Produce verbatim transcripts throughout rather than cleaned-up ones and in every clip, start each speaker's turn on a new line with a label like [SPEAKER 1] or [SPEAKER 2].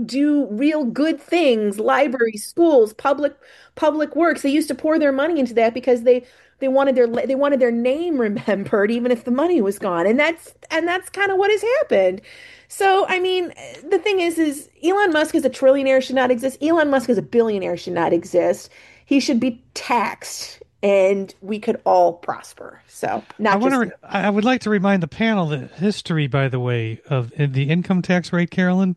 [SPEAKER 1] do real good things, libraries, schools, public public works. They used to pour their money into that because they they wanted their they wanted their name remembered, even if the money was gone. And that's and that's kind of what has happened. So, I mean, the thing is, is Elon Musk as a trillionaire should not exist. Elon Musk as a billionaire should not exist. He should be taxed, and we could all prosper. So,
[SPEAKER 2] I
[SPEAKER 1] not just.
[SPEAKER 2] want to. I would like to remind the panel the history, by the way, of the income tax rate, Carolyn.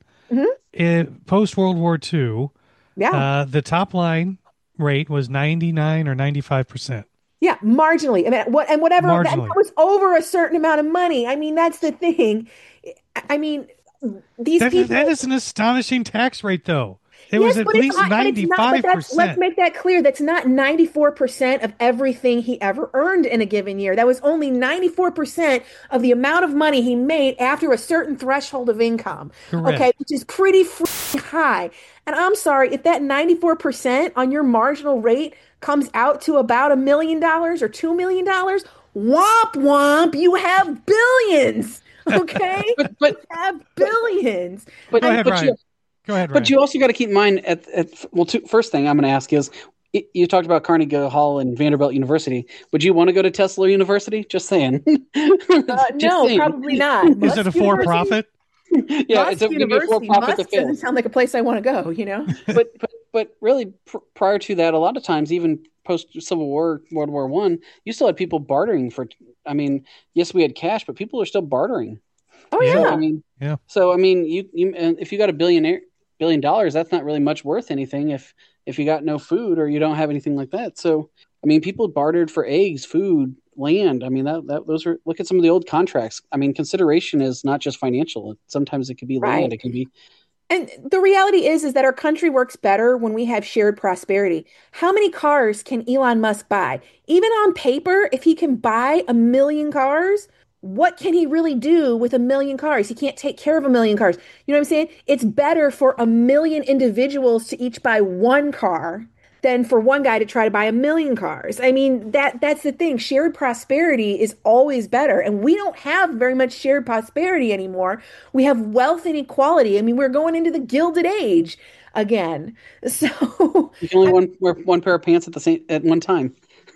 [SPEAKER 1] Mhm.
[SPEAKER 2] Post World War Two,
[SPEAKER 1] Yeah.
[SPEAKER 2] uh, the top line rate was ninety-nine or ninety-five percent.
[SPEAKER 1] Yeah, marginally. I mean, what and whatever that, that
[SPEAKER 2] Marginally.
[SPEAKER 1] was over a certain amount of money. I mean, that's the thing. I I mean, these
[SPEAKER 2] That is,
[SPEAKER 1] people.
[SPEAKER 2] that is an astonishing tax rate, though. It was
[SPEAKER 1] Yes,
[SPEAKER 2] at
[SPEAKER 1] but it's
[SPEAKER 2] least
[SPEAKER 1] not, but it's not, but that's, let's
[SPEAKER 2] ninety-five percent.
[SPEAKER 1] make that clear. That's not ninety-four percent of everything he ever earned in a given year. That was only ninety-four percent of the amount of money he made after a certain threshold of income. Okay,
[SPEAKER 2] Correct.
[SPEAKER 1] which is pretty freaking high. And I'm sorry, if that ninety-four percent on your marginal rate comes out to about a million dollars or two million dollars, womp womp, you have billions. Okay?
[SPEAKER 3] But
[SPEAKER 1] You
[SPEAKER 3] but
[SPEAKER 1] have billions.
[SPEAKER 3] but
[SPEAKER 2] Go ahead,
[SPEAKER 3] but you
[SPEAKER 2] Ryan. Go ahead,
[SPEAKER 3] but
[SPEAKER 2] Ryan.
[SPEAKER 3] you also got to keep in mind at, at well, two, first thing I'm going to ask is y- you talked about Carnegie Hall and Vanderbilt University. Would you want to go to Tesla University? Just saying.
[SPEAKER 1] Uh,
[SPEAKER 3] Just
[SPEAKER 1] no,
[SPEAKER 3] saying.
[SPEAKER 1] probably not.
[SPEAKER 2] Is it
[SPEAKER 1] Musk
[SPEAKER 2] a for
[SPEAKER 1] University,
[SPEAKER 2] profit?
[SPEAKER 3] Yeah,
[SPEAKER 1] Musk
[SPEAKER 3] it's a, give you a
[SPEAKER 1] University,
[SPEAKER 3] for-profit to
[SPEAKER 1] Musk
[SPEAKER 3] fail.
[SPEAKER 1] doesn't sound like a place I want to go, you know?
[SPEAKER 3] but but but really pr- prior to that, a lot of times, even post Civil War, World War One, you still had people bartering for. I mean, yes, we had cash, but people are still bartering.
[SPEAKER 1] Oh
[SPEAKER 2] Yeah.
[SPEAKER 3] So I
[SPEAKER 1] yeah.
[SPEAKER 3] mean,
[SPEAKER 2] Yeah.
[SPEAKER 3] so I mean, you you and if you got a billionaire billion dollars, that's not really much worth anything if if you got no food or you don't have anything like that. So I mean, people bartered for eggs, food, land. I mean, that, that those are look at some of the old contracts. I mean, consideration is not just financial. Sometimes it could be land.
[SPEAKER 1] Right.
[SPEAKER 3] It can be
[SPEAKER 1] And the reality is is that our country works better when we have shared prosperity. How many cars can Elon Musk buy? Even on paper, if he can buy a million cars, what can he really do with a million cars? He can't take care of a million cars. You know what I'm saying? It's better for a million individuals to each buy one car than for one guy to try to buy a million cars. I mean, that that's the thing. Shared prosperity is always better. And we don't have very much shared prosperity anymore. We have wealth inequality. I mean, we're going into the Gilded Age again. So,
[SPEAKER 3] you can only
[SPEAKER 1] I,
[SPEAKER 3] one wear one pair of pants at the same at one time.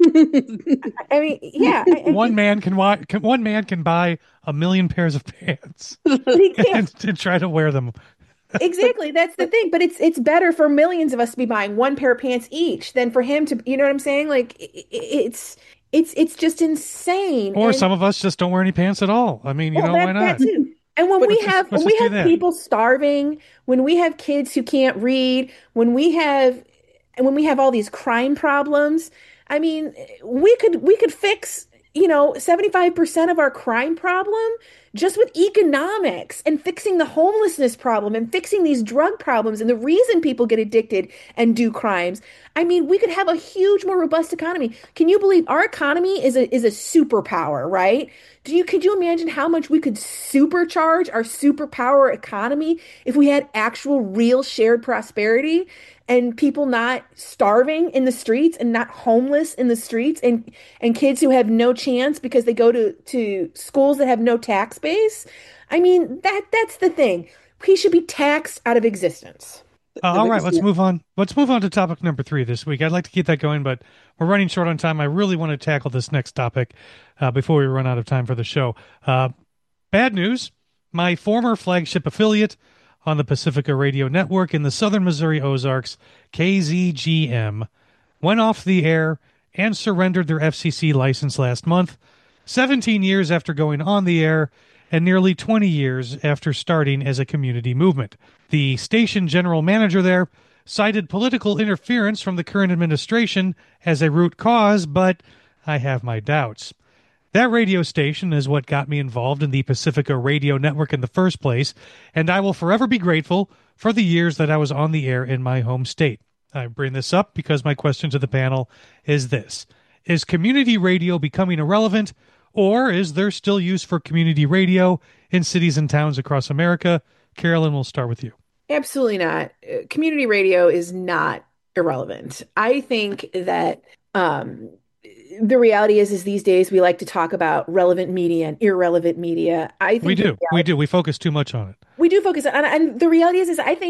[SPEAKER 1] I mean, yeah, I,
[SPEAKER 2] One
[SPEAKER 1] I,
[SPEAKER 2] man can, wa- can one man can buy a million pairs of pants
[SPEAKER 1] but he can't.
[SPEAKER 2] and, and try to wear them.
[SPEAKER 1] Exactly. That's the thing. But it's it's better for millions of us to be buying one pair of pants each than for him to, you know what I'm saying? Like i- i- it's it's it's just insane.
[SPEAKER 2] Or
[SPEAKER 1] And
[SPEAKER 2] some of us just don't wear any pants at all. I mean, you
[SPEAKER 1] well,
[SPEAKER 2] know, why
[SPEAKER 1] that that
[SPEAKER 2] not?
[SPEAKER 1] too. And when
[SPEAKER 3] But
[SPEAKER 1] we
[SPEAKER 2] Let's just
[SPEAKER 1] have
[SPEAKER 2] let's
[SPEAKER 1] when we
[SPEAKER 2] just do
[SPEAKER 1] have
[SPEAKER 2] that.
[SPEAKER 1] people starving, when we have kids who can't read, when we have and when we have all these crime problems, I mean, we could we could fix, you know, seventy-five percent of our crime problem just with economics and fixing the homelessness problem and fixing these drug problems and the reason people get addicted and do crimes. I mean, we could have a huge, more robust economy. Can you believe our economy is a is a superpower, right? Do you could you imagine how much we could supercharge our superpower economy if we had actual real shared prosperity and people not starving in the streets and not homeless in the streets and and kids who have no chance because they go to to schools that have no tax base? I mean, that that's the thing. He should be taxed out of existence.
[SPEAKER 2] Uh,
[SPEAKER 3] The
[SPEAKER 2] all right,
[SPEAKER 3] biggest
[SPEAKER 2] let's
[SPEAKER 3] thing,
[SPEAKER 2] move on. Let's move on to topic number three this week. I'd like to keep that going, but we're running short on time. I really want to tackle this next topic uh, before we run out of time for the show. Uh, bad news. My former flagship affiliate on the Pacifica Radio Network in the Southern Missouri Ozarks, K Z G M, went off the air and surrendered their F C C license last month, seventeen years after going on the air and nearly twenty years after starting as a community movement. The station general manager there cited political interference from the current administration as a root cause, but I have my doubts. That radio station is what got me involved in the Pacifica Radio Network in the first place, and I will forever be grateful for the years that I was on the air in my home state. I bring this up because my question to the panel is this. Is community radio becoming irrelevant, or is there still use for community radio in cities and towns across America? Carolyn, we'll start with you.
[SPEAKER 1] Absolutely not. Uh, Community radio is not irrelevant. I think that um, the reality is, is these days we like to talk about relevant media and irrelevant media. I think
[SPEAKER 2] We
[SPEAKER 1] the
[SPEAKER 2] do. We
[SPEAKER 1] reality,
[SPEAKER 2] do. We focus too much on it.
[SPEAKER 1] we do focus on, and the reality is, is I think